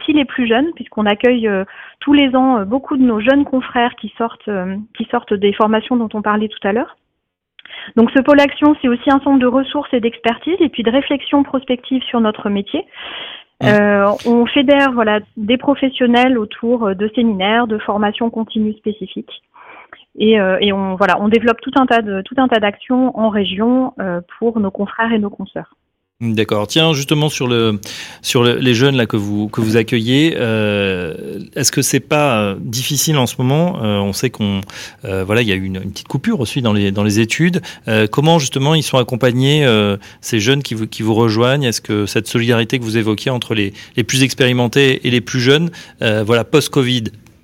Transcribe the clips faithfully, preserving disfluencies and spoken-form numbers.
aussi les plus jeunes, puisqu'on accueille euh, tous les ans euh, beaucoup de nos jeunes confrères qui sortent, euh, qui sortent des formations dont on parlait tout à l'heure. Donc ce pôle action, c'est aussi un centre de ressources et d'expertise et puis de réflexion prospective sur notre métier. Euh, on fédère voilà des professionnels autour de séminaires, de formations continues spécifiques, et, euh, et on voilà on développe tout un tas de tout un tas d'actions en région euh, pour nos confrères et nos consoeurs. D'accord. Tiens, justement sur le sur le, les jeunes là que vous que vous accueillez, euh, est-ce que c'est pas euh, difficile en ce moment? euh, On sait qu'on euh, voilà il y a eu une, une petite coupure aussi dans les dans les études. Euh, comment justement ils sont accompagnés euh, ces jeunes qui vous qui vous rejoignent? Est-ce que cette solidarité que vous évoquiez entre les les plus expérimentés et les plus jeunes, euh, voilà post-Covid?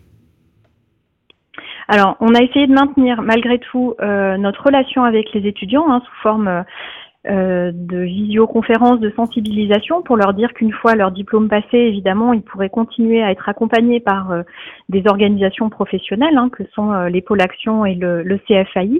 Alors, on a essayé de maintenir malgré tout euh, notre relation avec les étudiants hein, sous forme euh, Euh, de visioconférences, de sensibilisation pour leur dire qu'une fois leur diplôme passé, évidemment, ils pourraient continuer à être accompagnés par euh, des organisations professionnelles, hein, que sont euh, les pôles action et le, le C F A I.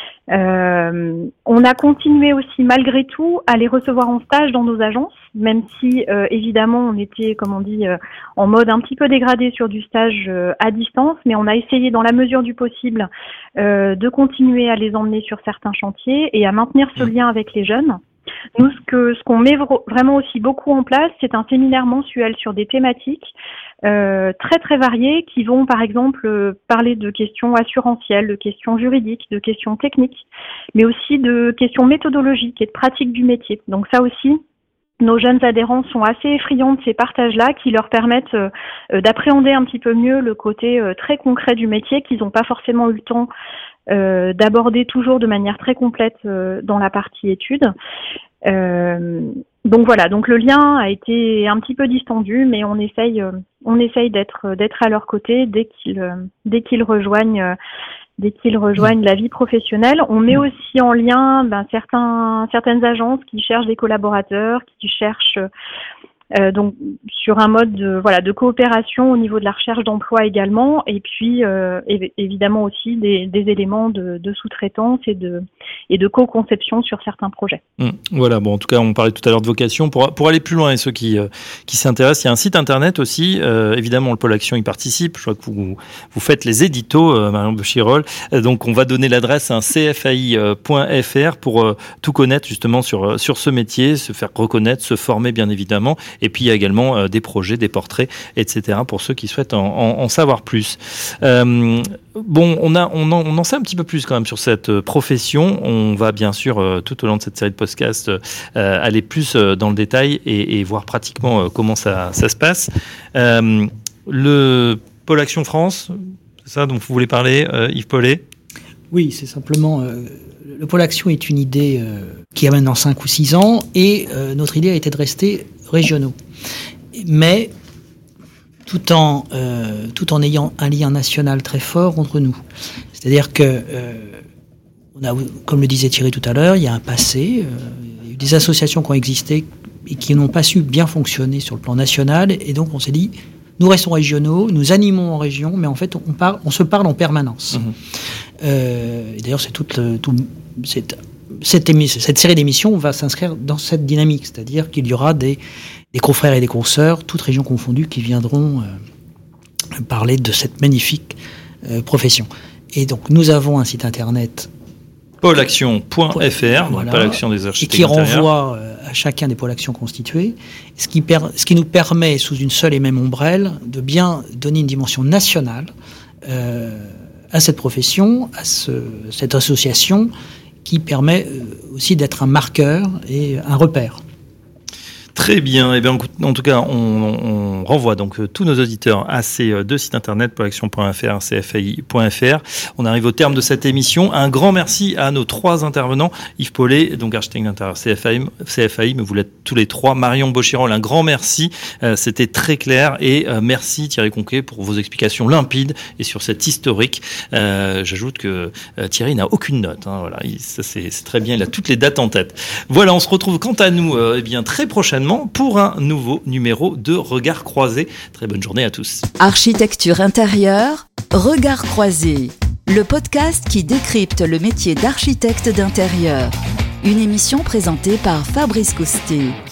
Euh, on a continué aussi malgré tout à les recevoir en stage dans nos agences, même si euh, évidemment on était, comme on dit, euh, en mode un petit peu dégradé sur du stage euh, à distance, mais on a essayé dans la mesure du possible euh, de continuer à les emmener sur certains chantiers et à maintenir ce lien avec les jeunes. Nous, ce que ce qu'on met vro- vraiment aussi beaucoup en place, c'est un séminaire mensuel sur des thématiques euh, très très variées qui vont, par exemple, euh, parler de questions assurantielles, de questions juridiques, de questions techniques, mais aussi de questions méthodologiques et de pratiques du métier. Donc ça aussi, nos jeunes adhérents sont assez effrayants de ces partages-là qui leur permettent euh, d'appréhender un petit peu mieux le côté euh, très concret du métier qu'ils n'ont pas forcément eu le temps euh, d'aborder toujours de manière très complète euh, dans la partie études. Euh, donc voilà, donc le lien a été un petit peu distendu, mais on essaye, euh, on essaye d'être d'être à leur côté dès qu'ils euh, dès qu'ils rejoignent. Euh, Dès qu'ils rejoignent la vie professionnelle, on met aussi en lien ben, certains, certaines agences qui cherchent des collaborateurs, qui cherchent euh, donc sur un mode de, voilà, de coopération au niveau de la recherche d'emploi également, et puis euh, év- évidemment aussi des, des éléments de, de sous-traitance et de, et de co-conception sur certains projets. Mmh, voilà, bon, en tout cas, on parlait tout à l'heure de vocation. Pour, pour aller plus loin et ceux qui, euh, qui s'intéressent, il y a un site internet aussi. Euh, évidemment, le pôle action y participe. Je crois que vous, vous faites les éditos, euh, Marion Bochirol. Euh, donc, on va donner l'adresse à c f a i point f r pour euh, tout connaître justement sur, sur ce métier, se faire reconnaître, se former bien évidemment. Et puis, il y a également euh, des projets, des portraits, et cetera pour ceux qui souhaitent en, en, en savoir plus. Euh, bon, on, a, on, en, on en sait un petit peu plus quand même sur cette profession. On va bien sûr, euh, tout au long de cette série de podcasts, euh, aller plus euh, dans le détail et, et voir pratiquement euh, comment ça, ça se passe. Euh, le Pôle Action France, c'est ça dont vous voulez parler, euh, Yves Paulet? Oui, c'est simplement... Euh, le Pôle Action est une idée euh, qui a maintenant cinq ou six ans et euh, notre idée a été de rester régionaux. Mais tout en, euh, tout en ayant un lien national très fort entre nous. C'est-à-dire que, euh, on a, comme le disait Thierry tout à l'heure, il y a un passé, euh, il y a eu des associations qui ont existé et qui n'ont pas su bien fonctionner sur le plan national, et donc on s'est dit, nous restons régionaux, nous animons en région, mais en fait on, parle, on se parle en permanence. Mmh. Euh, et d'ailleurs c'est toute le, tout, cette, cette, émission, cette série d'émissions va s'inscrire dans cette dynamique, c'est-à-dire qu'il y aura des, des confrères et des consoeurs, toutes régions confondues, qui viendront euh, parler de cette magnifique euh, profession. Et donc nous avons un site internet pôle action point f r, voilà, Pôle Action des architectes et qui d'intérieur, renvoie à chacun des pôles action constitués, ce qui, per, ce qui nous permet, sous une seule et même ombrelle, de bien donner une dimension nationale euh, à cette profession, à ce, cette association, qui permet aussi d'être un marqueur et un repère. Très bien. Eh bien, en tout cas, on, on renvoie donc tous nos auditeurs à ces deux sites internet, pôle action point f r, c f a i point f r. On arrive au terme de cette émission. Un grand merci à nos trois intervenants. Yves Paulet, donc architecte d'intérieur C F A I, C F A I, mais vous l'êtes tous les trois. Marion Bochirol, un grand merci. Euh, c'était très clair. Et euh, merci Thierry Conquet pour vos explications limpides et sur cette historique. Euh, j'ajoute que euh, Thierry n'a aucune note. Hein, voilà, il, ça c'est, c'est très bien. Il a toutes les dates en tête. Voilà, on se retrouve quant à nous, euh, eh bien très prochainement pour un nouveau numéro de Regard Croisé. Très bonne journée à tous. Architecture intérieure, Regard Croisé, le podcast qui décrypte le métier d'architecte d'intérieur. Une émission présentée par Fabrice Coustet.